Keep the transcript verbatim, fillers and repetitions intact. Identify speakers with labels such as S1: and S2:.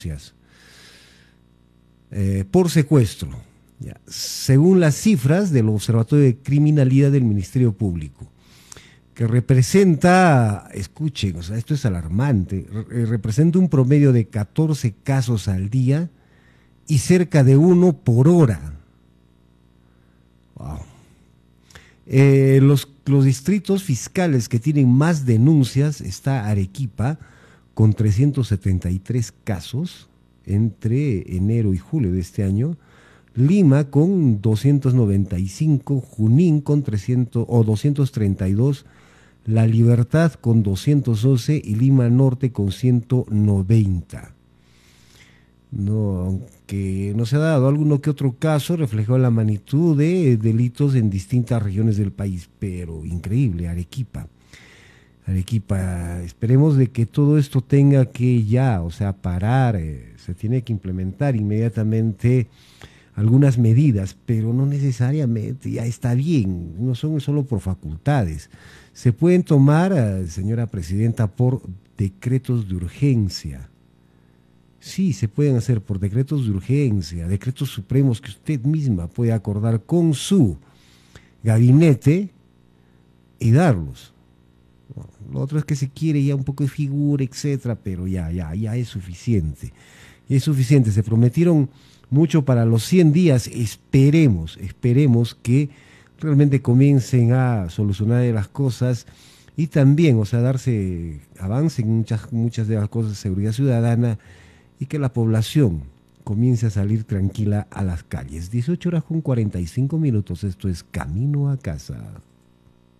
S1: eh, por secuestro, ya, según las cifras del Observatorio de Criminalidad del Ministerio Público, que representa, escuchen, o sea, esto es alarmante, re- representa un promedio de catorce casos al día y cerca de uno por hora. Wow. Eh, los, los distritos fiscales que tienen más denuncias está Arequipa, con trescientos setenta y tres casos entre enero y julio de este año, Lima con doscientos noventa y cinco, Junín con trescientos o doscientos treinta y dos, La Libertad con doscientos doce y Lima Norte con ciento noventa. No, aunque no se ha dado alguno que otro caso, reflejó la magnitud de delitos en distintas regiones del país, pero increíble, Arequipa. Arequipa, esperemos de que todo esto tenga que ya, o sea, parar, eh, se tiene que implementar inmediatamente algunas medidas, pero no necesariamente, ya está bien, no son solo por facultades. Se pueden tomar, eh, señora presidenta, por decretos de urgencia. Sí, se pueden hacer por decretos de urgencia, decretos supremos que usted misma puede acordar con su gabinete y darlos. Lo otro es que se quiere ya un poco de figura, etcétera, pero ya, ya, ya es suficiente. Es suficiente. Se prometieron mucho para los cien días. Esperemos, esperemos que realmente comiencen a solucionar las cosas y también, o sea, darse avance en muchas, muchas de las cosas de seguridad ciudadana y que la población comience a salir tranquila a las calles. dieciocho horas con cuarenta y cinco minutos. Esto es Camino a Casa.